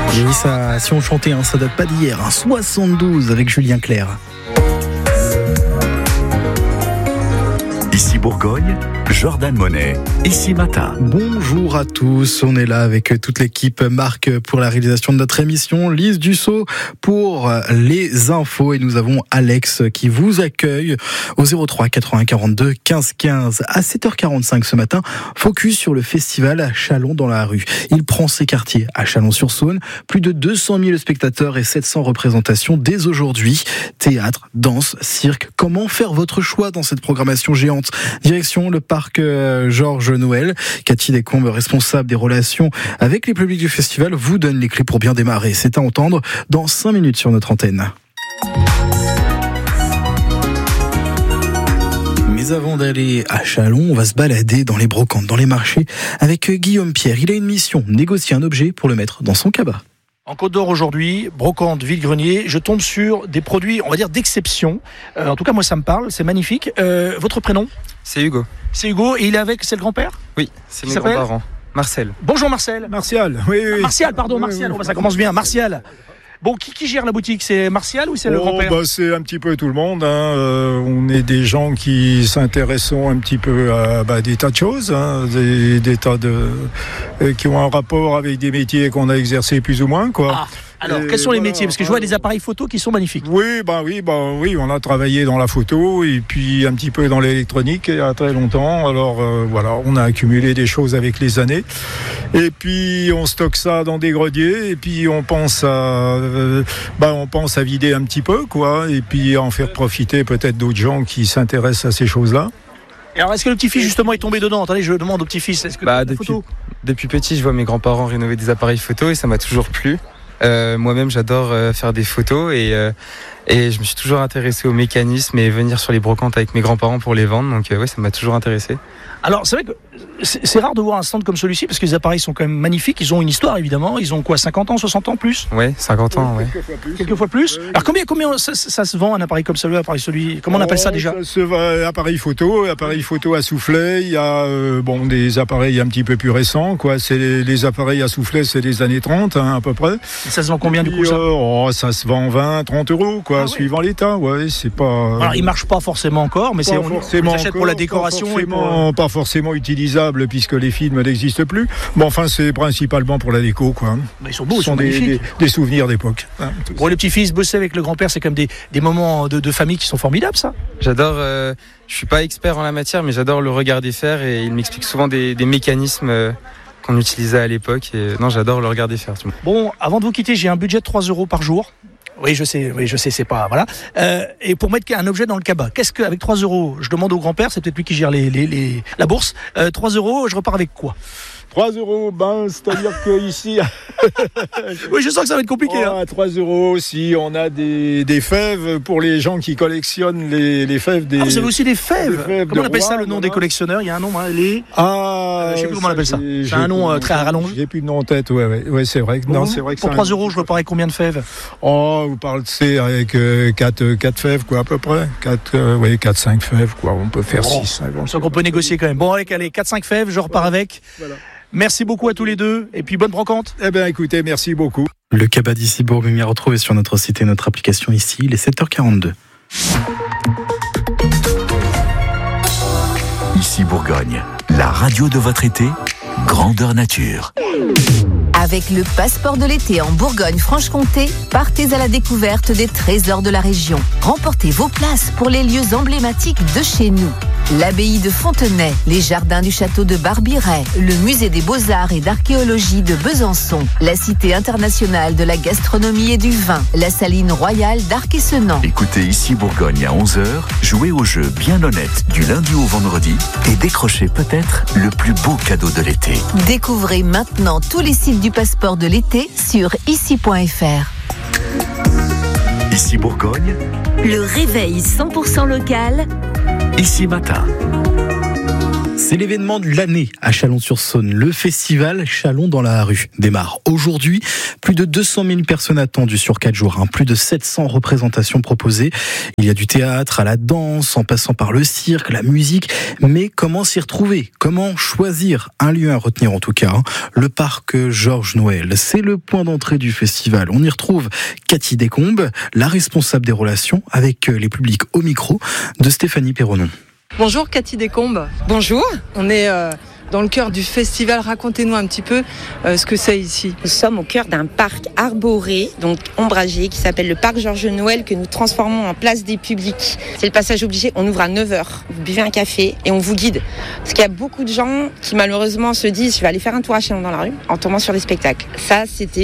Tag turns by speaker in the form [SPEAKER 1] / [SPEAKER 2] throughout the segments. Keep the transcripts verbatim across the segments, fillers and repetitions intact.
[SPEAKER 1] Et oui, ça, si on chantait, hein, ça date pas d'hier, hein, soixante-douze avec Julien Clerc.
[SPEAKER 2] Ici Bourgogne, Jordan Monet, Ici Matin.
[SPEAKER 1] Bonjour à tous, on est là avec toute l'équipe, Marc pour la réalisation de notre émission, Lise Dussault pour les infos et nous avons Alex qui vous accueille au zéro trois quatre-vingts quarante-deux quinze quinze. À sept heures quarante-cinq ce matin, focus sur le festival Chalon dans la rue. Il prend ses quartiers à Chalon-sur-Saône, plus de deux cent mille spectateurs et sept cents représentations dès aujourd'hui. Théâtre, danse, cirque, comment faire votre choix dans cette programmation géante? Direction le parc euh, Georges Noël. Cathy Descombes, responsable des relations avec les publics du festival, vous donne les clés pour bien démarrer. C'est à entendre dans cinq minutes sur notre antenne. Mais avant d'aller à Chalon, on va se balader dans les brocantes, dans les marchés avec Guillaume Pierre. Il a une mission, négocier un objet pour le mettre dans son cabas.
[SPEAKER 3] En Côte d'Or aujourd'hui, brocante, vide-grenier, je tombe sur des produits, on va dire, d'exception. Euh, en tout cas, moi, ça me parle, c'est magnifique. Euh, votre prénom ?
[SPEAKER 4] C'est Hugo.
[SPEAKER 3] C'est Hugo, et il est avec, c'est le grand-père ?
[SPEAKER 4] Oui, c'est
[SPEAKER 3] Qui
[SPEAKER 4] mes grands-parents. Marcel.
[SPEAKER 3] Bonjour Marcel.
[SPEAKER 5] Martial, oui, oui.
[SPEAKER 3] Ah, Martial, pardon,
[SPEAKER 5] oui,
[SPEAKER 3] Martial,
[SPEAKER 5] oui,
[SPEAKER 3] oh, bah, ça commence bien, Martial. Bon, qui, qui gère la boutique ? C'est Martial ou c'est
[SPEAKER 5] oh,
[SPEAKER 3] le grand-père ?
[SPEAKER 5] bah, c'est un petit peu tout le monde. Hein. Euh, on est des gens qui s'intéressent un petit peu à bah, des tas de choses, hein, des, des tas de euh, qui ont un rapport avec des métiers qu'on a exercés plus ou moins, quoi.
[SPEAKER 3] Ah. Alors,
[SPEAKER 5] Et
[SPEAKER 3] quels sont les
[SPEAKER 5] voilà,
[SPEAKER 3] métiers ? Parce que je vois des appareils photo qui sont magnifiques.
[SPEAKER 5] Oui, bah oui, bah oui, on a travaillé dans la photo et puis un petit peu dans l'électronique il y a très longtemps. Alors euh, voilà, on a accumulé des choses avec les années. Et puis on stocke ça dans des greniers et puis on pense à, euh, bah on pense à vider un petit peu, quoi, et puis en faire profiter peut-être d'autres gens qui s'intéressent à ces choses-là.
[SPEAKER 3] Et alors, est-ce que le petit-fils justement est tombé dedans ? Attendez, je demande au petit-fils. Est-ce que
[SPEAKER 4] Bah,
[SPEAKER 3] la
[SPEAKER 4] depuis,
[SPEAKER 3] photo
[SPEAKER 4] depuis petit, je vois mes grands-parents rénover des appareils photo et ça m'a toujours plu. Euh, moi-même, j'adore euh, faire des photos et, euh, et je me suis toujours intéressé au mécanisme et venir sur les brocantes avec mes grands-parents pour les vendre. Donc, euh, ouais, ça m'a toujours intéressé.
[SPEAKER 3] Alors, c'est vrai que c'est, c'est rare de voir un stand comme celui-ci parce que les appareils sont quand même magnifiques. Ils ont une histoire, évidemment. Ils ont quoi, cinquante ans, soixante ans, plus ?
[SPEAKER 4] Ouais, cinquante ans, ouais.
[SPEAKER 5] Quelquefois plus.
[SPEAKER 3] Quelquefois plus.
[SPEAKER 5] Ouais.
[SPEAKER 3] Alors, combien, combien ça, ça se vend un appareil comme celui-là, appareil celui, comment on appelle ça déjà ?
[SPEAKER 5] Ça se va, appareil photo, appareil photo à soufflet. Il y a euh, bon des appareils un petit peu plus récents, quoi. C'est les, les appareils à soufflet, c'est des années trente, hein, à peu près.
[SPEAKER 3] Et ça se vend combien du
[SPEAKER 5] Puis,
[SPEAKER 3] coup ça ?
[SPEAKER 5] euh, oh, ça se vend vingt, trente euros, quoi,
[SPEAKER 3] Ah ouais.
[SPEAKER 5] suivant l'état. Ouais, c'est pas.
[SPEAKER 3] Alors, il marche pas forcément encore, mais
[SPEAKER 5] pas
[SPEAKER 3] c'est on, on
[SPEAKER 5] forcément
[SPEAKER 3] les achète pour
[SPEAKER 5] encore,
[SPEAKER 3] la décoration
[SPEAKER 5] pas
[SPEAKER 3] et pour.
[SPEAKER 5] forcément, pas forcément utilisable puisque les films n'existent plus. Bon, enfin, c'est principalement pour la déco, quoi.
[SPEAKER 3] Bah, ils sont beaux,
[SPEAKER 5] Ce
[SPEAKER 3] ils sont
[SPEAKER 5] sont des,
[SPEAKER 3] magnifiques.
[SPEAKER 5] des, des souvenirs d'époque. Hein, tout
[SPEAKER 3] Bon, le petit-fils bosser avec le grand-père, c'est quand même des, des moments de, de famille qui sont formidables, ça.
[SPEAKER 4] J'adore, euh, je suis pas expert en la matière, mais j'adore le regarder faire et il m'explique souvent des, des mécanismes euh, qu'on utilisait à l'époque. Et non, j'adore le regarder faire.
[SPEAKER 3] Bon, avant de vous quitter, j'ai un budget de trois euros par jour. Oui, je sais, oui, je sais, c'est pas, voilà. Euh, et pour mettre un objet dans le cabas, qu'est-ce que, avec trois euros, je demande au grand-père, c'est peut-être lui qui gère les, les, les, la bourse, euh, trois euros, je repars avec quoi ?
[SPEAKER 5] trois euros, ben, c'est-à-dire que ici.
[SPEAKER 3] Oui, je sens que ça va être compliqué.
[SPEAKER 5] Oh,
[SPEAKER 3] hein.
[SPEAKER 5] à trois euros aussi, on a des, des fèves pour les gens qui collectionnent les, les fèves des.
[SPEAKER 3] Ah, vous avez aussi des fèves.
[SPEAKER 5] des fèves
[SPEAKER 3] Comment on
[SPEAKER 5] de
[SPEAKER 3] appelle ça,
[SPEAKER 5] roi,
[SPEAKER 3] le nom
[SPEAKER 5] voilà.
[SPEAKER 3] des collectionneurs ? Il y a un nom, hein, les.
[SPEAKER 5] Ah,
[SPEAKER 3] Euh, je sais plus comment on appelle ça.
[SPEAKER 5] j'ai-
[SPEAKER 3] C'est
[SPEAKER 5] j'ai
[SPEAKER 3] un nom,
[SPEAKER 5] plus
[SPEAKER 3] euh,
[SPEAKER 5] de
[SPEAKER 3] très à rallonge.
[SPEAKER 5] J'ai plus de nom en tête, ouais, ouais, ouais, c'est vrai. que-
[SPEAKER 3] Bon,
[SPEAKER 5] non, c'est vrai que
[SPEAKER 3] pour
[SPEAKER 5] c'est
[SPEAKER 3] trois
[SPEAKER 5] un-
[SPEAKER 3] euros, je repars avec combien de fèves ?
[SPEAKER 5] Oh, vous parlez avec euh, quatre, quatre fèves, quoi, à peu près. quatre, euh, ouais, quatre, cinq fèves, quoi. On peut faire
[SPEAKER 3] Bon,
[SPEAKER 5] six.
[SPEAKER 3] On sent qu'on peut négocier quand même. Bon, allez, allez, quatre cinq fèves, je repars avec.
[SPEAKER 5] Voilà.
[SPEAKER 3] Merci beaucoup à tous les deux, et puis bonne brocante.
[SPEAKER 5] Eh bien, écoutez, merci beaucoup.
[SPEAKER 1] Le cabas d'Ici Bourgogne est retrouvé sur notre site et notre application ici. Il est sept heures quarante-deux.
[SPEAKER 2] Ici Bourgogne, la radio de votre été, grandeur nature.
[SPEAKER 6] Avec le passeport de l'été en Bourgogne-Franche-Comté, partez à la découverte des trésors de la région. Remportez vos places pour les lieux emblématiques de chez nous. L'abbaye de Fontenay, les jardins du château de Barbiret, le musée des beaux-arts et d'archéologie de Besançon, la cité internationale de la gastronomie et du vin, la saline royale d'Arc-et-Senans.
[SPEAKER 2] Écoutez Ici Bourgogne à onze heures, jouez au jeu bien honnête du lundi au vendredi et décrochez peut-être le plus beau cadeau de l'été.
[SPEAKER 6] Découvrez maintenant tous les sites du passeport de l'été sur ici point f r.
[SPEAKER 2] Ici Bourgogne,
[SPEAKER 7] Le réveil cent pour cent local.
[SPEAKER 2] Ici Matin.
[SPEAKER 1] C'est l'événement de l'année à Chalon-sur-Saône. Le festival Chalon dans la rue démarre aujourd'hui. Plus de deux cent mille personnes attendues sur quatre jours. Hein. Plus de sept cents représentations proposées. Il y a du théâtre à la danse, en passant par le cirque, la musique. Mais comment s'y retrouver ? Comment choisir un lieu à retenir en tout cas hein. Le parc Georges Noël, c'est le point d'entrée du festival. On y retrouve Cathy Descombes, la responsable des relations avec les publics au micro de Stéphanie Perronon.
[SPEAKER 7] Bonjour Cathy Descombes.
[SPEAKER 8] Bonjour.
[SPEAKER 7] On est euh, dans le cœur du festival. Racontez-nous un petit peu euh, ce que c'est ici.
[SPEAKER 8] Nous sommes au cœur d'un parc arboré, donc ombragé, qui s'appelle le parc Georges Noël, que nous transformons en place des publics. C'est le passage obligé. On ouvre à neuf heures. Vous buvez un café et on vous guide. Parce qu'il y a beaucoup de gens qui malheureusement se disent je vais aller faire un tour à Chalon dans la rue en tombant sur les spectacles. Ça,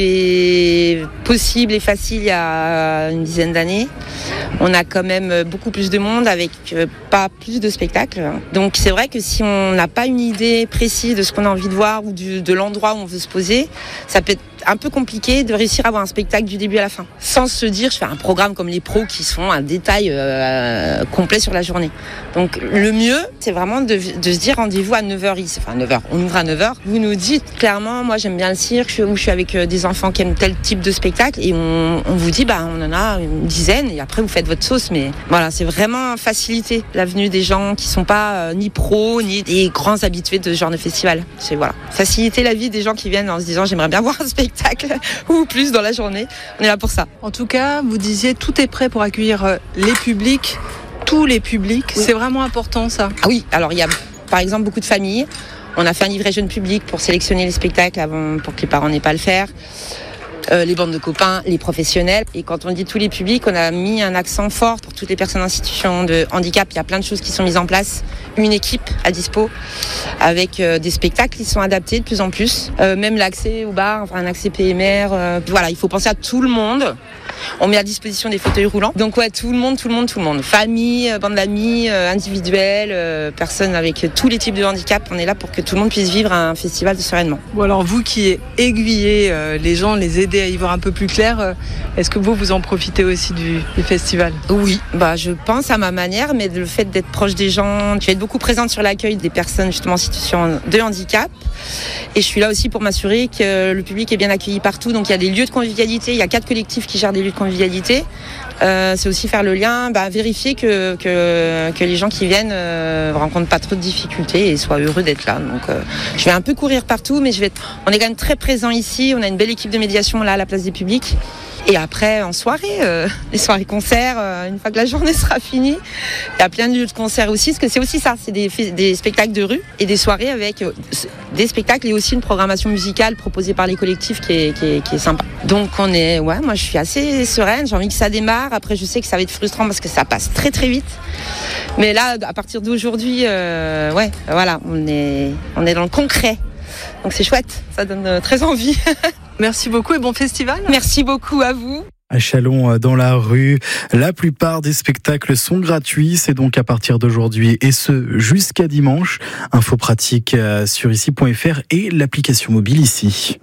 [SPEAKER 8] c'était possible et facile il y a une dizaine d'années. On a quand même beaucoup plus de monde avec pas plus de spectacles. Donc c'est vrai que si on n'a pas une idée précise de ce qu'on a envie de voir ou du, de l'endroit où on veut se poser, ça peut être un peu compliqué de réussir à avoir un spectacle du début à la fin. Sans se dire je fais un programme comme les pros qui font un détail euh, complet sur la journée. Donc le mieux, c'est vraiment de, de se dire rendez-vous à neuf heures ici. Enfin neuf heures, on ouvre à neuf heures. Vous nous dites clairement, moi j'aime bien le cirque, je, je suis avec des enfants qui aiment tel type de spectacle et on, on vous dit bah on en a une dizaine et après vous faites votre sauce. Mais voilà, c'est vraiment faciliter la venue des gens qui sont pas euh, ni pros ni des grands habitués de ce genre de festival. C'est voilà, faciliter la vie des gens qui viennent en se disant j'aimerais bien voir un spectacle ou plus dans la journée. On est là pour ça.
[SPEAKER 7] En tout cas, vous disiez tout est prêt pour accueillir les publics, tous les publics. Oui. C'est vraiment important ça.
[SPEAKER 8] Ah oui, alors il y a par exemple beaucoup de familles. On a fait un livret jeune public pour sélectionner les spectacles avant, pour que les parents n'aient pas à le faire. Euh, les bandes de copains, les professionnels. Et quand on dit tous les publics, on a mis un accent fort pour toutes les personnes en situation de handicap. Il y a plein de choses qui sont mises en place. Une équipe à dispo avec euh, des spectacles qui sont adaptés de plus en plus. Euh, même l'accès au bar, enfin un accès P M R. Euh, voilà, il faut penser à tout le monde. On met à disposition des fauteuils roulants. Donc ouais, tout le monde, tout le monde, tout le monde. Famille, bande d'amis, euh, individuels, euh, personnes avec euh, tous les types de handicap. On est là pour que tout le monde puisse vivre un festival sereinement.
[SPEAKER 7] Bon alors vous qui aiguillez euh, les gens, les aider à y voir un peu plus clair, euh, est-ce que vous, vous en profitez aussi du, du festival ?
[SPEAKER 8] Oui, bah je pense à ma manière, mais le fait d'être proche des gens, je vais être beaucoup présente sur l'accueil des personnes justement en situation de handicap. Et je suis là aussi pour m'assurer que le public est bien accueilli partout. Donc il y a des lieux de convivialité, il y a quatre collectifs qui gèrent des lieux de convivialité. Euh, c'est aussi faire le lien, bah, vérifier que, que, que les gens qui viennent euh, rencontrent pas trop de difficultés et soient heureux d'être là. Donc euh, je vais un peu courir partout, mais je vais être... on est quand même très présent ici. On a une belle équipe de médiation là à la place des publics. Et après, en soirée, euh, les soirées concerts, euh, une fois que la journée sera finie, il y a plein de lieux de concerts aussi, parce que c'est aussi ça, c'est des, des spectacles de rue et des soirées avec euh, des spectacles et aussi une programmation musicale proposée par les collectifs qui est, qui est, qui est sympa. Donc on est, ouais, moi je suis assez sereine, j'ai envie que ça démarre. Après, je sais que ça va être frustrant parce que ça passe très très vite. Mais là, à partir d'aujourd'hui, euh, ouais, voilà, on est, on est dans le concret. Donc c'est chouette, ça donne euh, très envie.
[SPEAKER 7] Merci beaucoup et bon festival.
[SPEAKER 8] Merci beaucoup à vous.
[SPEAKER 1] À Chalon dans la rue, la plupart des spectacles sont gratuits, c'est donc à partir d'aujourd'hui et ce jusqu'à dimanche. Info pratique sur ici point f r et l'application mobile ici.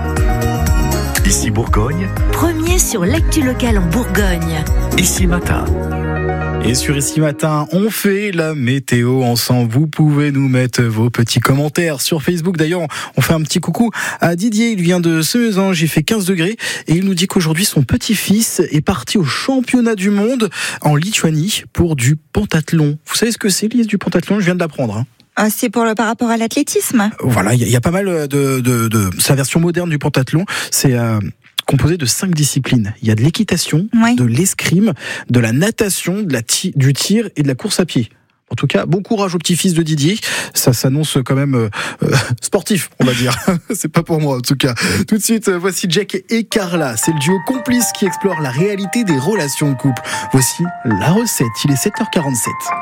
[SPEAKER 2] Ici Bourgogne.
[SPEAKER 6] Premier sur l'actu locale en Bourgogne.
[SPEAKER 2] Ici Matin.
[SPEAKER 1] Et sur Ici Matin, on fait la météo ensemble. Vous pouvez nous mettre vos petits commentaires sur Facebook. D'ailleurs, on fait un petit coucou à Didier. Il vient de Semezange, il fait quinze degrés. Et il nous dit qu'aujourd'hui, son petit-fils est parti au championnat du monde en Lituanie pour du pentathlon. Vous savez ce que c'est, Lise, du pentathlon ? Je viens de l'apprendre. Hein.
[SPEAKER 9] Ah, c'est pour le, par rapport à l'athlétisme ?
[SPEAKER 1] Voilà, il y, y a pas mal de... de, de, de c'est la version moderne du pentathlon. C'est... Euh, composé de cinq disciplines. Il y a de l'équitation, oui. de l'escrime, de la natation, de la ti- du tir et de la course à pied. En tout cas, bon courage au petit-fils de Didier. Ça s'annonce quand même euh, euh, sportif, on va dire. C'est pas pour moi, en tout cas. Tout de suite, voici Jack et Carla. C'est le duo complice qui explore la réalité des relations de couple. Voici la recette. Il est sept heures quarante-sept.